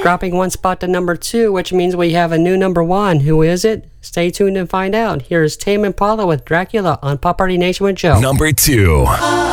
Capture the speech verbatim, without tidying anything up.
Dropping one spot to number two, which means we have a new number one. Who is it? Stay tuned and find out. Here's Tame Impala with Dracula on Pop Party Nation with Joe. Number two.